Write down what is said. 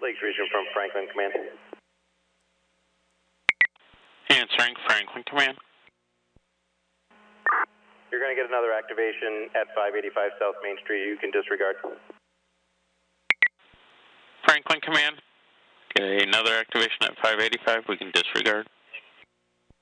Lakes Region from Franklin Command. Answering Franklin Command. You're going to get another activation at 585 South Main Street. You can disregard. Franklin Command. Okay, another activation at 585. We can disregard.